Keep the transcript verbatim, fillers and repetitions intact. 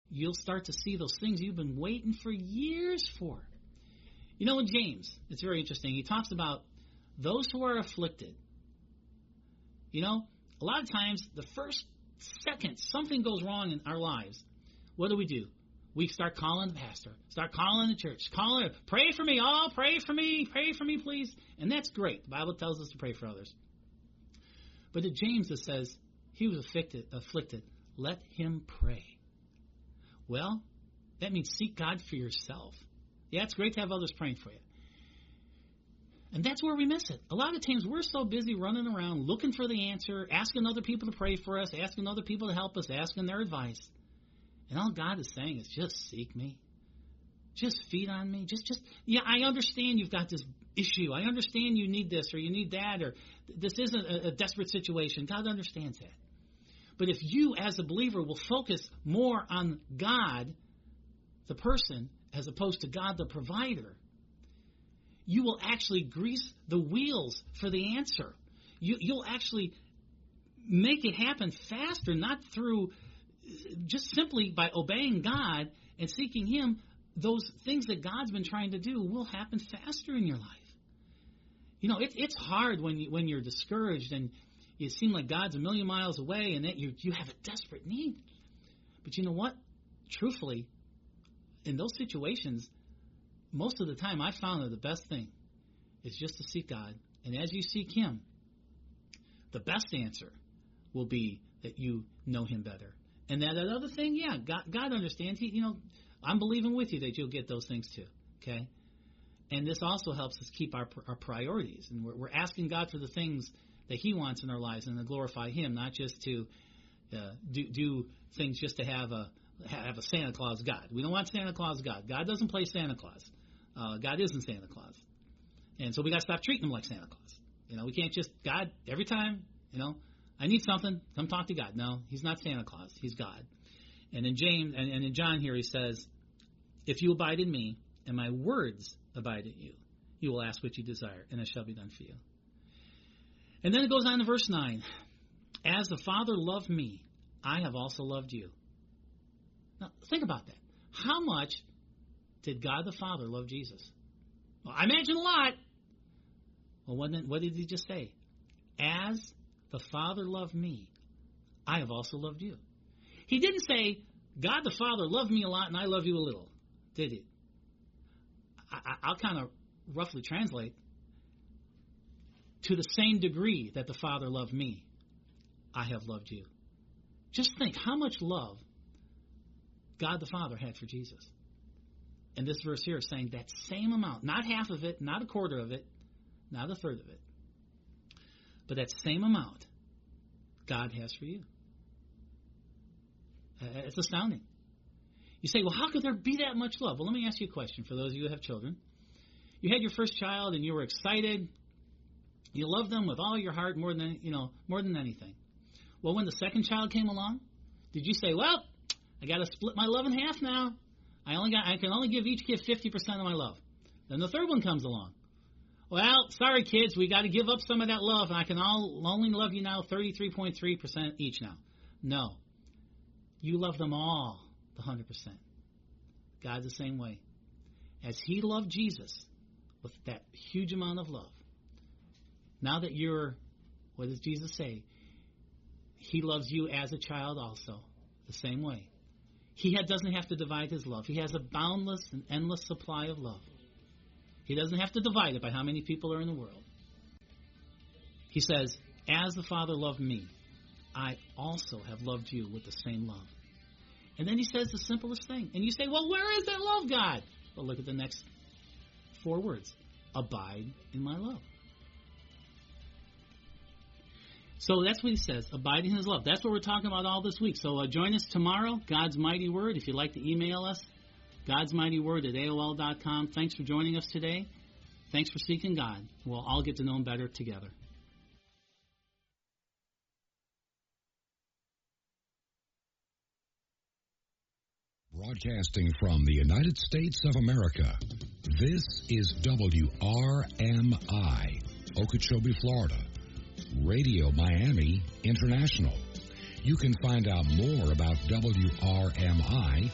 you'll start to see those things you've been waiting for years for. You know, in James, it's very interesting. He talks about those who are afflicted. You know, a lot of times, the first second something goes wrong in our lives, what do we do? We start calling the pastor, start calling the church, calling, pray for me, oh, pray for me, pray for me, please. And that's great. The Bible tells us to pray for others. But in James it says, he was afflicted, afflicted. Let him pray. Well, that means seek God for yourself. Yeah, it's great to have others praying for you. And that's where we miss it. A lot of times we're so busy running around looking for the answer, asking other people to pray for us, asking other people to help us, asking their advice. And all God is saying is just seek me. Just feed on me. Just, just, yeah, I understand you've got this issue. I understand you need this or you need that or this isn't a, a desperate situation. God understands that. But if you as a believer will focus more on God, the person, as opposed to God, the provider, you will actually grease the wheels for the answer. You, you'll actually make it happen faster, not through just simply by obeying God and seeking Him. Those things that God's been trying to do will happen faster in your life. You know, it, it's hard when, you, when you're discouraged and you seem like God's a million miles away and that you, you have a desperate need. But you know what? Truthfully, in those situations, most of the time I found that the best thing is just to seek God. And as you seek Him, the best answer will be that you know Him better. And that, that other thing, yeah, God, God understands. He, you know, I'm believing with you that you'll get those things too, okay? And this also helps us keep our our priorities. And we're, we're asking God for the things that He wants in our lives and to glorify Him, not just to uh, do, do things just to have a have a Santa Claus God. We don't want Santa Claus God. God doesn't play Santa Claus. Uh, God isn't Santa Claus. And so we got to stop treating Him like Santa Claus. You know, we can't just, God, every time, you know, I need something, come talk to God. No, He's not Santa Claus. He's God. And in James and, and in John here, he says, if you abide in me and my words abide in you, you will ask what you desire, and it shall be done for you. And then it goes on to verse nine. As the Father loved me, I have also loved you. Now, think about that. How much did God the Father love Jesus? Well, I imagine a lot. Well, what did, what did He just say? As the Father loved me, I have also loved you. He didn't say, God the Father loved me a lot and I love you a little, did He? I, I'll kind of roughly translate. To the same degree that the Father loved me, I have loved you. Just think how much love God the Father had for Jesus. And this verse here is saying that same amount, not half of it, not a quarter of it, not a third of it, but that same amount God has for you. Uh, it's astounding. You say, well, how could there be that much love? Well, let me ask you a question for those of you who have children. You had your first child and you were excited. You loved them with all your heart more than, you know, more than anything. Well, when the second child came along, did you say, well, I got to split my love in half now. I only got, I can only give each kid fifty percent of my love. Then the third one comes along. Well, sorry, kids, we got to give up some of that love, and I can all, only love you now thirty-three point three percent each now. No. You love them all the one hundred percent. God's the same way. As He loved Jesus with that huge amount of love, now that you're, what does Jesus say? He loves you as a child also, the same way. He had, doesn't have to divide His love. He has a boundless and endless supply of love. He doesn't have to divide it by how many people are in the world. He says, as the Father loved me, I also have loved you with the same love. And then He says the simplest thing. And you say, well, where is that love, God? Well, look at the next four words. Abide in my love. So that's what He says, abiding in His love. That's what we're talking about all this week. So uh, join us tomorrow, God's Mighty Word. If you'd like to email us, God's Mighty Word at A O L dot com. Thanks for joining us today. Thanks for seeking God. We'll all get to know Him better together. Broadcasting from the United States of America, this is W R M I, Okeechobee, Florida. Radio Miami International. You can find out more about W R M I